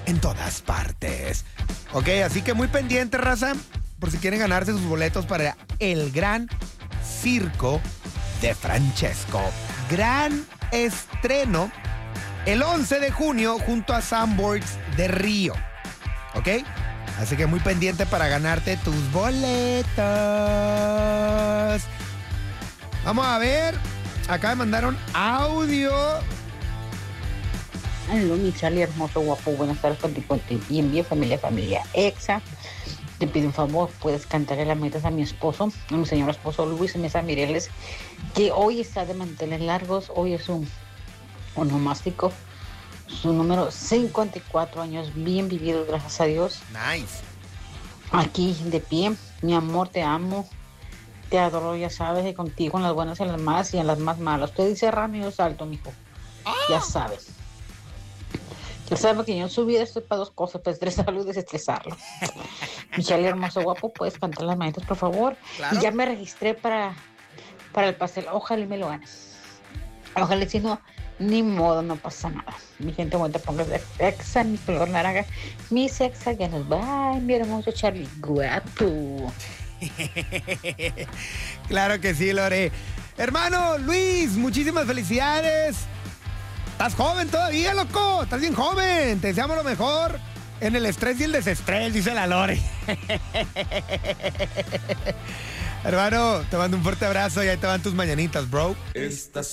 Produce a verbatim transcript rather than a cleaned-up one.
en todas partes. Ok, así que muy pendiente, raza, por si quieren ganarse sus boletos para el gran circo de Francesco. Gran estreno el once de junio junto a Sanborns de Río. ¿Ok? Así que muy pendiente para ganarte tus boletos. Vamos a ver. Acá me mandaron audio. Aló, mi Charlie hermoso, guapo, buenas tardes contigo, bien, bien, familia, familia Exa. Te pido un favor, puedes cantarle las metas a mi esposo, a mi señor esposo Luis Mesa Mireles, que hoy está de manteles largos, hoy es un onomástico, su número cincuenta y cuatro años, bien vividos, gracias a Dios. Nice. Aquí de pie, mi amor, te amo, te adoro, ya sabes, y contigo en las buenas y en las malas y en las más malas. Usted dice ramo y yo salto, mijo, oh. Ya sabes. Ya sabes que yo en su vida estoy para dos cosas, para estresarlo y desestresarlo. Michelle, hermoso, guapo, puedes cantar las manitas, por favor. Claro. Y ya me registré para, para el pastel. Ojalá y me lo ganes. Ojalá, si no, ni modo, no pasa nada. Mi gente, bueno, te pongas de Exa, mi color naranja, mi sexa, ya nos va, mi hermoso Charlie, guapo. Claro que sí, Lore. Hermano Luis, muchísimas felicidades. Estás joven todavía, loco. Estás bien joven. Te deseamos lo mejor en el estrés y el desestrés, dice la Lore. Hermano, te mando un fuerte abrazo y ahí te van tus mañanitas, bro. Estas